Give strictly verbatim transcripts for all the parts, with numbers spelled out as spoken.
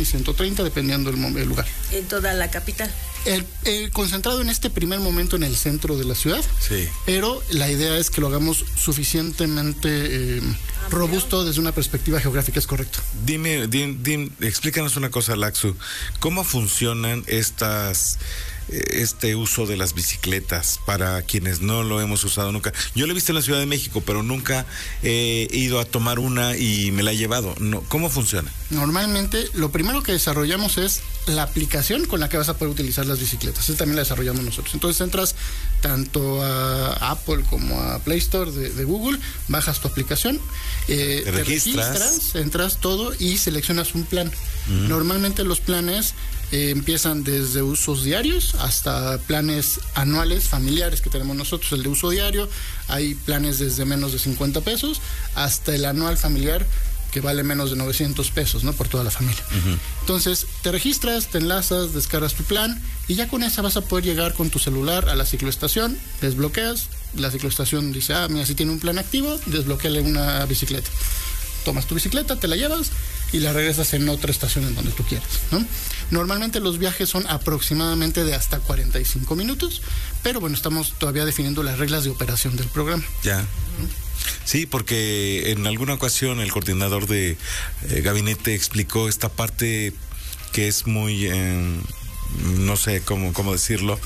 ciento treinta, dependiendo del el lugar. En toda la capital. El, el concentrado en este primer momento en el centro de la ciudad, sí. Pero la idea es que lo hagamos suficientemente eh, robusto desde una perspectiva geográfica, es correcto. Dime, dim, dim, explícanos una cosa, Laxu, ¿cómo funcionan estas... este uso de las bicicletas para quienes no lo hemos usado nunca? Yo lo he visto en la Ciudad de México, pero nunca he ido a tomar una y me la he llevado. No, ¿cómo funciona? Normalmente, lo primero que desarrollamos es la aplicación con la que vas a poder utilizar las bicicletas. Esa también la desarrollamos nosotros. Entonces entras tanto a Apple como a Play Store de, de Google, bajas tu aplicación, eh, te, te registras. registras, entras todo y seleccionas un plan. Uh-huh. Normalmente los planes Eh, empiezan desde usos diarios hasta planes anuales familiares que tenemos nosotros. El de uso diario, hay planes desde menos de cincuenta pesos hasta el anual familiar, que vale menos de novecientos pesos, ¿no? Por toda la familia. Uh-huh. Entonces, te registras, te enlazas, descargas tu plan y ya con esa vas a poder llegar con tu celular a la cicloestación, desbloqueas, la cicloestación dice, ah, mira, si tiene un plan activo, desbloquéale una bicicleta. Tomas tu bicicleta, te la llevas y la regresas en otra estación en donde tú quieras, ¿no? Normalmente los viajes son aproximadamente de hasta cuarenta y cinco minutos, pero bueno, estamos todavía definiendo las reglas de operación del programa. Ya. ¿Mm? Sí, porque en alguna ocasión el coordinador de eh, gabinete explicó esta parte que es muy, eh, no sé cómo, cómo decirlo,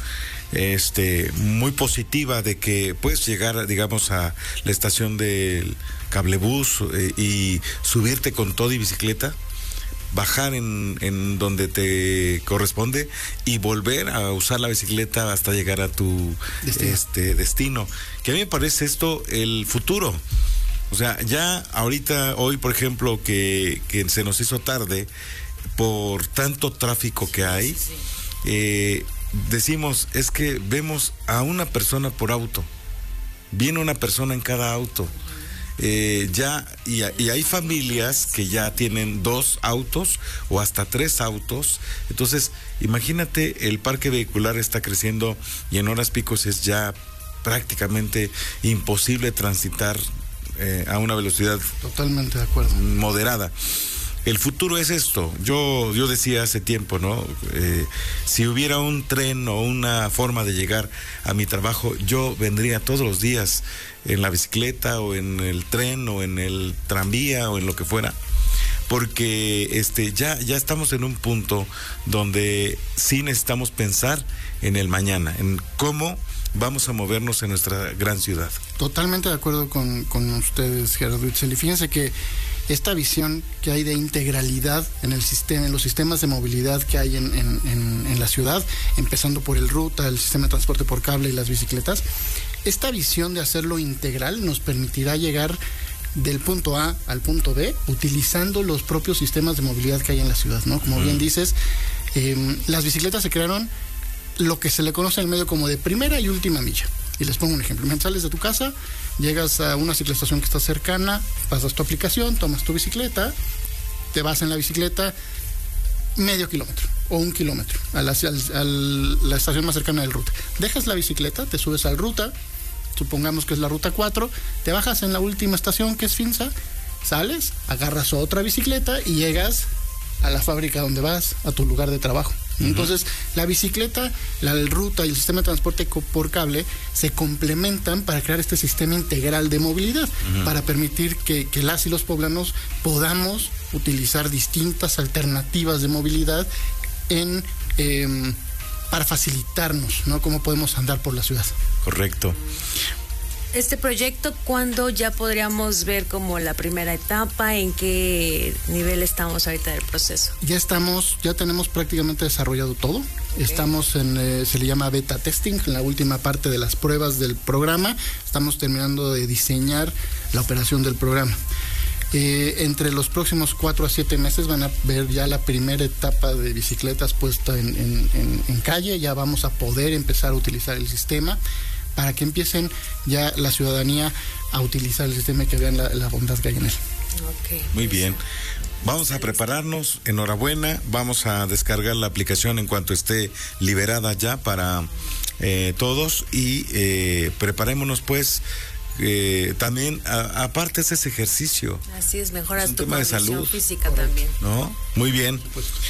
este muy positiva, de que puedes llegar, digamos, a la estación del cablebús eh, y subirte con todo y bicicleta, bajar en, en donde te corresponde y volver a usar la bicicleta hasta llegar a tu destino. Este, destino. Que a mí me parece esto el futuro. O sea, ya ahorita, hoy por ejemplo, que, que se nos hizo tarde por tanto tráfico que hay, sí, sí. Eh, decimos, es que vemos a una persona por auto, viene una persona en cada auto. Eh, ya y, y hay familias que ya tienen dos autos o hasta tres autos. Entonces imagínate, el parque vehicular está creciendo y en horas picos es ya prácticamente imposible transitar eh, a una velocidad totalmente de acuerdo moderada. El futuro es esto. Yo yo decía hace tiempo, ¿no? Eh, si hubiera un tren o una forma de llegar a mi trabajo, yo vendría todos los días en la bicicleta o en el tren o en el tranvía o en lo que fuera, porque este ya ya estamos en un punto donde sí necesitamos pensar en el mañana, en cómo vamos a movernos en nuestra gran ciudad. Totalmente de acuerdo con, con ustedes, Gerardo Itzel. Y fíjense que esta visión que hay de integralidad en el sistema, en los sistemas de movilidad que hay en, en, en, en la ciudad, empezando por el ruta, el sistema de transporte por cable y las bicicletas, esta visión de hacerlo integral nos permitirá llegar del punto A al punto B utilizando los propios sistemas de movilidad que hay en la ciudad, ¿no? Como mm. bien dices, eh, las bicicletas se crearon lo que se le conoce en el medio como de primera y última milla. Y les pongo un ejemplo. Sales de tu casa, llegas a una cicloestación que está cercana, pasas tu aplicación, tomas tu bicicleta, te vas en la bicicleta medio kilómetro o un kilómetro a la, a la estación más cercana del ruta. Dejas la bicicleta, te subes al ruta, supongamos que es la ruta cuatro, te bajas en la última estación que es Finza, sales, agarras otra bicicleta y llegas a la fábrica donde vas, a tu lugar de trabajo. Entonces, la bicicleta, la ruta y el sistema de transporte por cable se complementan para crear este sistema integral de movilidad, uh-huh. para permitir que, que las y los poblanos podamos utilizar distintas alternativas de movilidad en eh, para facilitarnos, ¿no? Cómo podemos andar por la ciudad. Correcto. Este proyecto, ¿cuándo ya podríamos ver como la primera etapa? ¿En qué nivel estamos ahorita del proceso? Ya estamos, ya tenemos prácticamente desarrollado todo. Okay. Estamos en, eh, se le llama beta testing, en la última parte de las pruebas del programa. Estamos terminando de diseñar la operación del programa. Eh, entre los próximos cuatro a siete meses van a ver ya la primera etapa de bicicletas puesta en, en, en, en calle. Ya vamos a poder empezar a utilizar el sistema, para que empiecen ya la ciudadanía a utilizar el sistema y que vean la, la bondad que hay en él. Okay. Muy bien. Vamos a prepararnos, enhorabuena, vamos a descargar la aplicación en cuanto esté liberada ya para eh, todos y eh, preparémonos pues. Eh, también a, aparte es ese ejercicio. Así es, mejora es un tu tema condición de salud física también. ¿No? Muy bien.